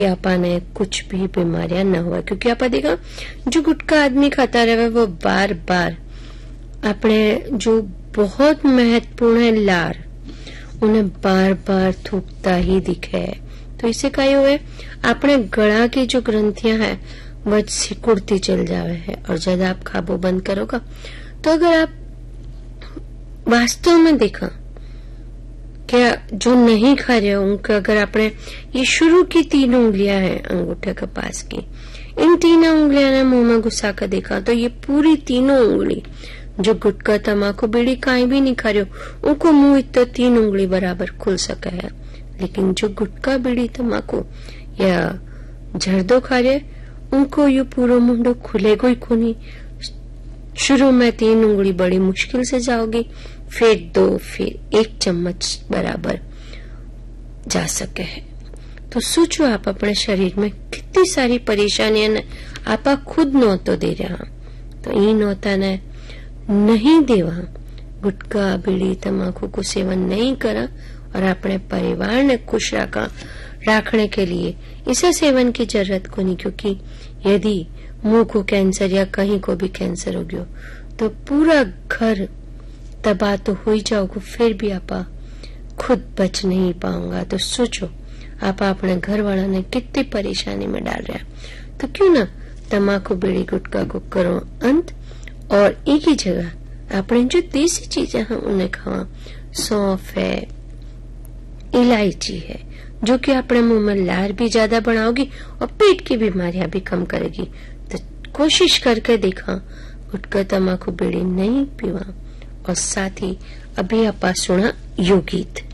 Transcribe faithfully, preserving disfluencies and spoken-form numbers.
आपा ने कुछ भी बीमारियां न हुआ, क्योंकि आपा देखा जो गुटखा आदमी खाता रहे वो बार बार अपने जो बहुत महत्वपूर्ण है लार उन्हें बार बार थूकता ही दिखे। तो इससे क्या हुए अपने गला की जो ग्रंथियां हैं वह सिकुड़ती चल जावे है। और जब आप खाबो बंद करोगा तो अगर आप वास्तव में देखा क्या जो नहीं खा रहे हो उनका अगर आपने ये शुरू की तीन उंगलियां हैं अंगूठे के पास की, इन तीनों उंगलियां ने मुंह में घुसा कर देखा तो ये पूरी तीनों उंगली जो गुटखा तमाकू बीड़ी कहीं भी नहीं खा रहे हो उनको मुंह इतना तीन उंगली बराबर खुल सका है। लेकिन जो गुटखा बीड़ी तमाकू या जर्दो खा रहे उनको ये पूरा मुंडो खुलेगा ही को नहीं। शुरू में तीन उंगली बड़ी मुश्किल से जाओगी, फिर दो, फिर एक चम्मच बराबर जा सके है। तो सोचो आप अपने शरीर में कितनी सारी परेशानियां ने आप खुद नौतो दे रहा तो इन नौता ने नहीं देवा गुटखा बीड़ी तमाकू को सेवन नहीं करा और अपने परिवार ने खुश रखा रखने के लिए इसे सेवन की जरूरत को नहीं। क्योंकि यदि मुंह को कैंसर या कहीं को भी कैंसर हो गयो तो पूरा घर तबाह तो हो ही जाओगे, फिर भी आपा खुद बच नहीं पाऊंगा। तो सोचो आप अपने घर वाला ने कितनी परेशानी में डाल रहा है। तो क्यों ना तमाकू बीड़ी गुटखा को करो अंत और एक ही जगह अपने जो देसी चीजें हैं उन्हें खावा। सौंफ है, इलायची है जो कि अपने मुंह में लार भी ज्यादा बढ़ाओगी और पेट की बीमारियां भी कम करेगी। तो कोशिश करके देखा गुटखा तमाकू बीड़ी नहीं पीवा। और साथ ही अभी आपा सुना यो गीत।